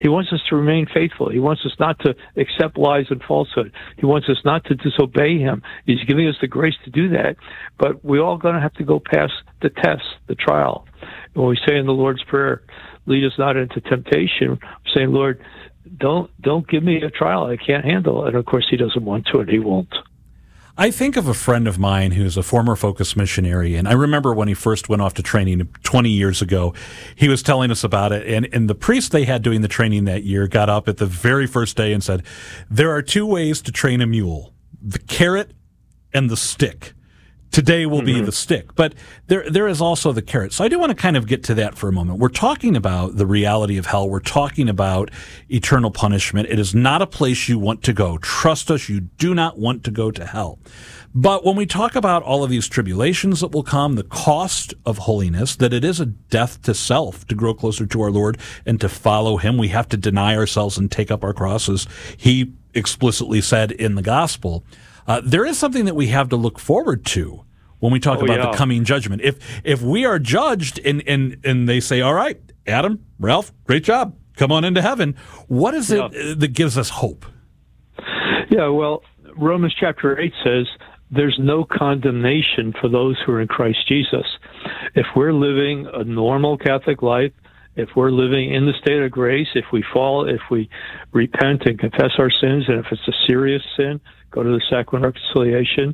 He wants us to remain faithful. He wants us not to accept lies and falsehood. He wants us not to disobey him. He's giving us the grace to do that. But we're all going to have to go past the test, the trial. When we say in the Lord's Prayer, lead us not into temptation, we're saying, Lord, don't give me a trial I can't handle. And of course, he doesn't want to, and he won't. I think of a friend of mine who's a former Focus missionary, and I remember when he first went off to training 20 years ago, he was telling us about it, and the priest they had doing the training that year got up at the very first day and said, there are two ways to train a mule, the carrot and the stick. Today will be the stick, but there is also the carrot. So I do want to kind of get to that for a moment. We're talking about the reality of hell. We're talking about eternal punishment. It is not a place you want to go. Trust us, you do not want to go to hell. But when we talk about all of these tribulations that will come, the cost of holiness, that it is a death to self to grow closer to our Lord and to follow him. We have to deny ourselves and take up our crosses. He explicitly said in the gospel. There is something that we have to look forward to when we talk about the coming judgment. If we are judged and they say, all right, Adam, Ralph, great job, come on into heaven, what is it that gives us hope? Yeah, well, Romans chapter 8 says there's no condemnation for those who are in Christ Jesus. If we're living a normal Catholic life, if we're living in the state of grace, if we fall, if we repent and confess our sins, and if it's a serious sin, go to the sacrament of reconciliation,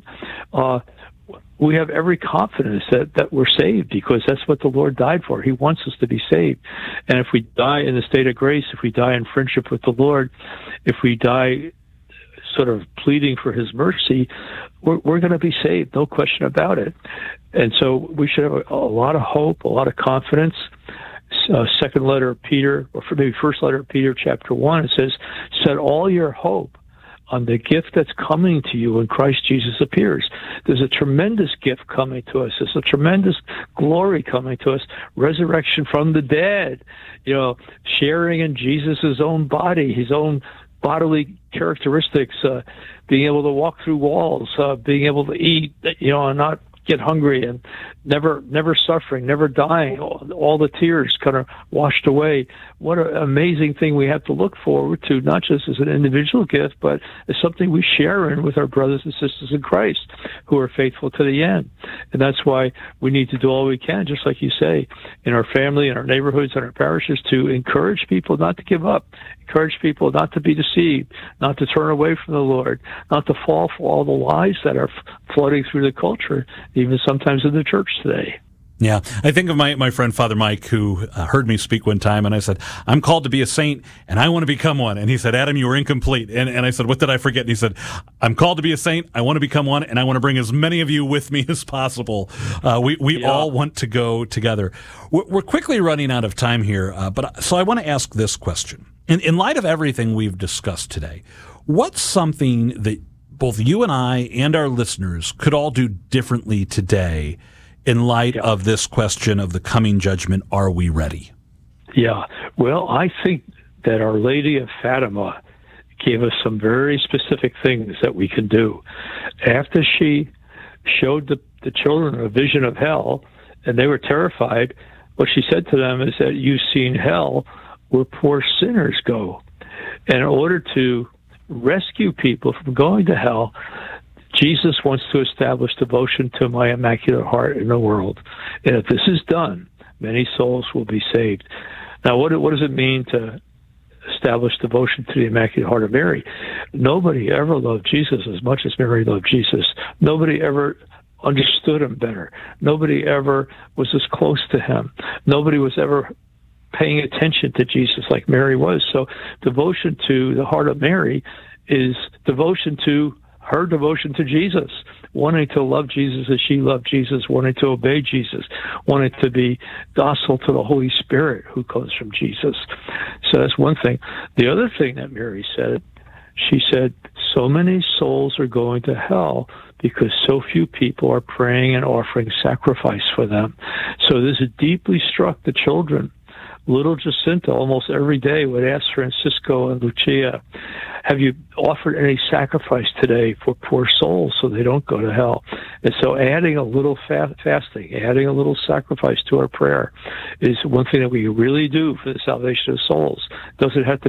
we have every confidence that we're saved, because that's what the Lord died for. He wants us to be saved. And if we die in the state of grace, if we die in friendship with the Lord, if we die sort of pleading for his mercy, we're going to be saved, no question about it. And so we should have a lot of hope, a lot of confidence. Second letter of Peter, or maybe first letter of Peter, chapter 1, it says, set all your hope on the gift that's coming to you when Christ Jesus appears. There's a tremendous gift coming to us. There's a tremendous glory coming to us. Resurrection from the dead, sharing in Jesus' own body, his own bodily characteristics, being able to walk through walls, being able to eat, and not get hungry, and never suffering, never dying, all the tears kind of washed away. What an amazing thing we have to look forward to, not just as an individual gift, but as something we share in with our brothers and sisters in Christ who are faithful to the end. And that's why we need to do all we can, just like you say, in our family, in our neighborhoods, in our parishes, to encourage people not to give up, encourage people not to be deceived, not to turn away from the Lord, not to fall for all the lies that are flooding through the culture, even sometimes in the church today. Yeah, I think of my friend Father Mike, who heard me speak one time, and I said, I'm called to be a saint, and I want to become one. And he said, Adam, you were incomplete. And I said, what did I forget? And he said, I'm called to be a saint, I want to become one, and I want to bring as many of you with me as possible. We all want to go together. We're quickly running out of time here, so I want to ask this question. In light of everything we've discussed today, what's something that both you and I and our listeners could all do differently today in light of this question of the coming judgment? Are we ready? Yeah. Well, I think that Our Lady of Fatima gave us some very specific things that we can do. After she showed the children a vision of hell, and they were terrified, what she said to them is that you've seen hell where poor sinners go. And in order to rescue people from going to hell, Jesus wants to establish devotion to my Immaculate Heart in the world. And if this is done, many souls will be saved. Now, what does it mean to establish devotion to the Immaculate Heart of Mary? Nobody ever loved Jesus as much as Mary loved Jesus. Nobody ever understood him better. Nobody ever was as close to him. Nobody was ever paying attention to Jesus like Mary was. So devotion to the Heart of Mary is devotion to her devotion to Jesus, wanting to love Jesus as she loved Jesus, wanting to obey Jesus, wanting to be docile to the Holy Spirit who comes from Jesus. So that's one thing. The other thing that Mary said, she said, so many souls are going to hell because so few people are praying and offering sacrifice for them. So this deeply struck the children little Jacinta almost every day would ask Francisco and Lucia, have you offered any sacrifice today for poor souls so they don't go to hell? And so adding a little fasting, adding a little sacrifice to our prayer is one thing that we really do for the salvation of souls. Doesn't have to